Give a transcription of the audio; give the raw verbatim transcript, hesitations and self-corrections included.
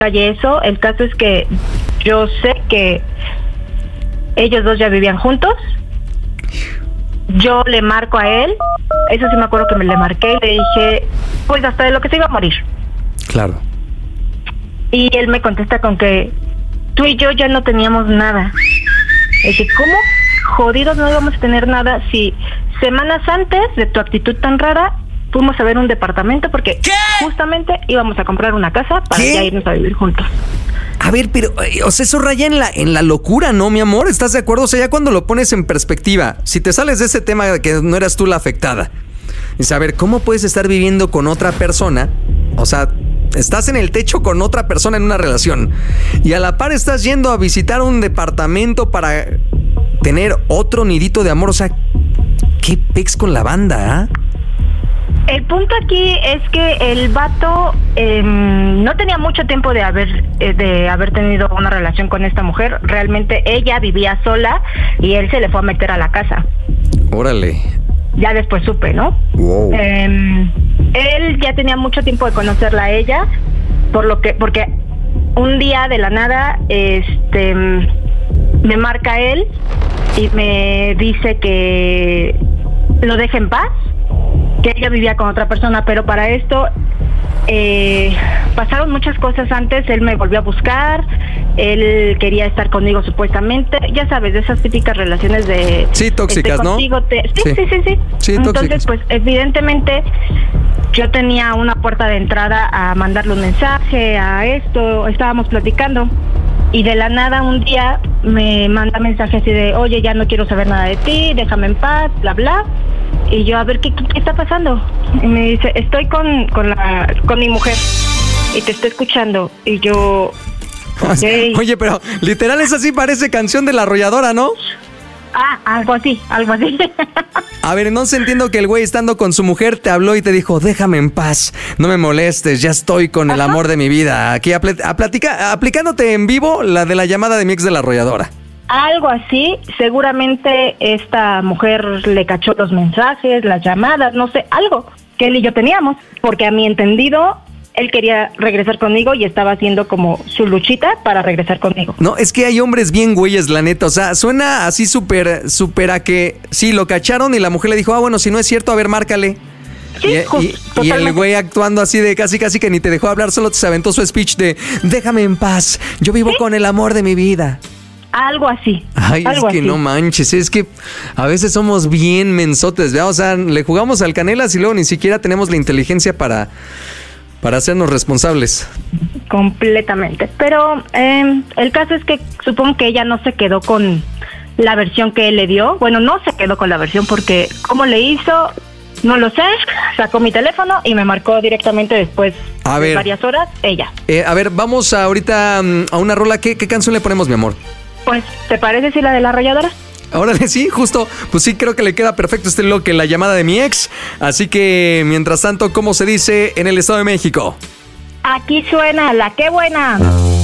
calle eso. El caso es que yo sé que ellos dos ya vivían juntos. Yo le marco a él, eso sí me acuerdo que me le marqué y le dije, pues hasta de lo que se iba a morir. Claro. Y él me contesta con que tú y yo ya no teníamos nada. Le dije, ¿cómo jodidos no íbamos a tener nada si semanas antes de tu actitud tan rara fuimos a ver un departamento porque ¿qué? Justamente íbamos a comprar una casa para ¿qué? Ya irnos a vivir juntos? A ver, pero, o sea, eso raya en la, en la locura, ¿no, mi amor? ¿Estás de acuerdo? O sea, ya cuando lo pones en perspectiva, si te sales de ese tema de que no eras tú la afectada, y saber cómo puedes estar viviendo con otra persona, o sea, estás en el techo con otra persona en una relación, y a la par estás yendo a visitar un departamento para tener otro nidito de amor, o sea, ¿qué pex con la banda, ah? ¿eh? El punto aquí es que el vato eh, no tenía mucho tiempo de haber eh, de haber tenido una relación con esta mujer. Realmente ella vivía sola y él se le fue a meter a la casa. Órale. Ya después supe, ¿no? Wow. Eh, él ya tenía mucho tiempo de conocerla a ella, por lo que porque un día de la nada, este, me marca él y me dice que lo deje en paz, que ella vivía con otra persona, pero para esto eh, pasaron muchas cosas antes. Él me volvió a buscar, él quería estar conmigo supuestamente, ya sabes, de esas típicas relaciones de... Sí, tóxicas, este, contigo, ¿no? Te, sí, sí, sí, sí, sí. Sí, entonces, tóxicas. pues evidentemente yo tenía una puerta de entrada a mandarle un mensaje, a esto, estábamos platicando. Y de la nada un día me manda mensaje así de, oye, ya no quiero saber nada de ti, déjame en paz, bla, bla. Y yo, a ver, ¿qué, qué está pasando? Y me dice, estoy con, con, la, con mi mujer y te estoy escuchando. Y yo, okay. Oye, pero literal es así, parece canción de La Arrolladora, ¿no? Ah, algo así, algo así. A ver, entonces entiendo que el güey estando con su mujer te habló y te dijo, déjame en paz, no me molestes, ya estoy con el Ajá. amor de mi vida. Aquí a, pl- a platica, aplicándote en vivo la de la llamada de mi ex de La Arrolladora. Algo así, seguramente esta mujer le cachó los mensajes, las llamadas, no sé, algo que él y yo teníamos, porque a mi entendido, él quería regresar conmigo y estaba haciendo como su luchita para regresar conmigo. No, es que hay hombres bien güeyes, la neta, o sea, suena así súper, súper a que sí, lo cacharon y la mujer le dijo, ah, bueno, si no es cierto, a ver, márcale. Sí, y, just, y, y el güey actuando así de casi casi que ni te dejó hablar, solo se aventó su speech de déjame en paz, yo vivo ¿Sí? con el amor de mi vida. Algo así. Ay, algo es que así. no manches, es que a veces somos bien mensotes, ¿verdad? O sea, le jugamos al Canelas y luego ni siquiera tenemos la inteligencia para, para hacernos responsables. Completamente. Pero eh, el caso es que supongo que ella no se quedó con la versión que él le dio. Bueno, no se quedó con la versión porque cómo le hizo, no lo sé. Sacó mi teléfono y me marcó directamente después a de ver, varias horas ella. Eh, a ver, vamos a ahorita um, a una rola. ¿Qué, ¿Qué canción le ponemos, mi amor? Pues, ¿te parece si la de La Arrolladora? Órale, sí, justo, pues sí, creo que le queda perfecto este lo que la llamada de mi ex. Así que, mientras tanto, ¿cómo se dice en el Estado de México? Aquí suena la qué buena.